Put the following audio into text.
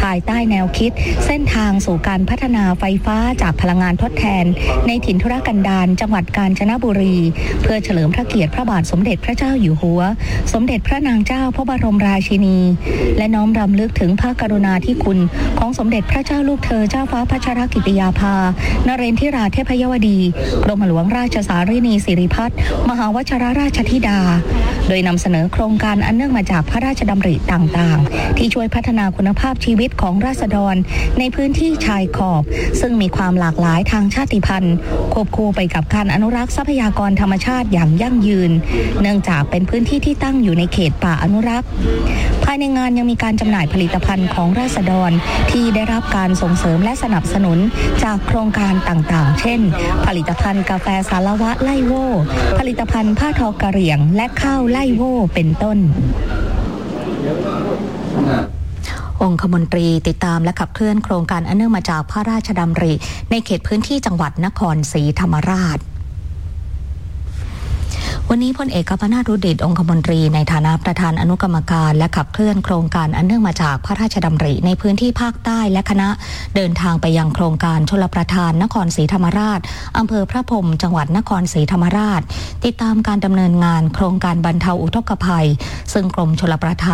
ายใต้แนวคิดเส้นทางสู่การพัฒนาไฟฟ้าจากพลังงานทดแทนในถิ่นทุรกันดารจังหวัดกาญจนบุรีเพื่อเฉลิมพระเกียรติพระบาทสมเด็จพระเจ้าอยู่หัวสมเด็จพระนางเจ้าพระบรมราชินีและน้อมรำลึกถึงพระกรุณาธิคุณของสมเด็จพระเจ้าลูกเธอเจ้าฟ้าพัชรกิติยาภานเรนทิราเทพยวดีกรมหลวงราชสารินีสิริพัฒน์มหาวชิรราชธิดาโดยนำเสนอโครงการอันเนื่องมาจากพระราชดำริต่างๆที่ช่วยพัฒนาคุณภาพชีวิตของราษฎรในพื้นที่ชายขอบซึ่งมีความหลากหลายทางชาติพันธุ์ควบคู่ไปกับการอนุรักษ์ทรัพยากรธรรมชาติอย่างยั่งยืนเนื่องจากเป็นพื้นที่ที่ตั้งอยู่ในเขตป่าอนุรักษ์ภายในงานยังมีการจำหน่ายผลิตภัณฑ์ของราษฎรที่ได้รับการส่งเสริมและสนับสนุนจากโครงการต่างๆเช่นผลิตภัณฑ์กาแฟสารวะไล่โว่ผลิตภัณฑ์ผ้าทอกะเหรี่ยงและข้าวไล่โว่เป็นต้นองคมนตรีติดตามและขับเคลื่อนโครงการอันเนื่องมาจากพระราชดำริในเขตพื้นที่จังหวัดนครศรีธรรมราชวันนี้พลเอกกัมปนาท อุดิตองคมนตรีในฐานะประธานอนุกรรมการและขับเคลื่อนโครงการอันเนื่องมาจากพระราชดำริในพื้นที่ภาคใต้และคณะเดินทางไปยังโครงการชลประทานนครศรีธรรมราชอำเภอพระพรหมจังหวัดนครศรีธรรมราชติดตามการดำเนินงานโครงการบรรเทาอุทกภัยซึ่งกรมชลประทาน